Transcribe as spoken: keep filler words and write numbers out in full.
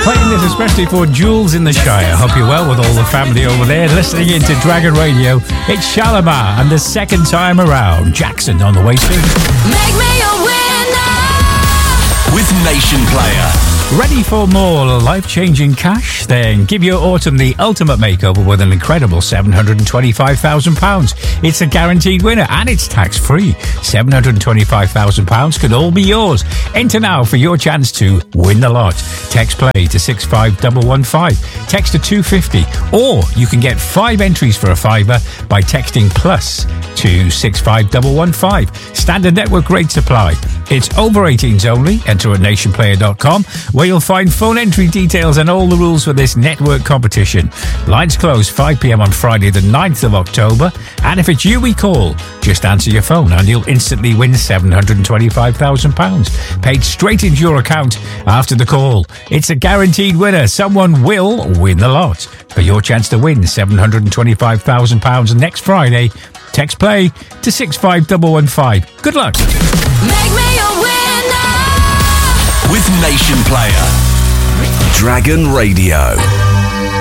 Playing this especially for Jules in the Shire. Hope you're well with all the family over there listening into Dragon Radio. It's Shalimar and the second time around. Jackson on the way soon. Make me a winner with Nation Player. Ready for more life-changing cash? Then give your autumn the ultimate makeover with an incredible seven hundred twenty-five thousand pounds. It's a guaranteed winner and it's tax-free. seven hundred twenty-five thousand pounds could all be yours. Enter now for your chance to win the lot. Text play to six five one one five. Text to two fifty. Or you can get five entries for a fiver by texting plus to six five one one five. Standard network rates apply. It's over eighteens only. Enter at nation player dot com where you'll find phone entry details and all the rules for this network competition. Lines close five p.m. on Friday the ninth of October. And if it's you we call, just answer your phone and you'll instantly win seven hundred twenty-five thousand pounds paid straight into your account after the call. It's a guaranteed winner. Someone will win the lot. For your chance to win seven hundred twenty-five thousand pounds next Friday, text play to six five one one five. Good luck. Make me a winner with Nation Player. Dragon Radio.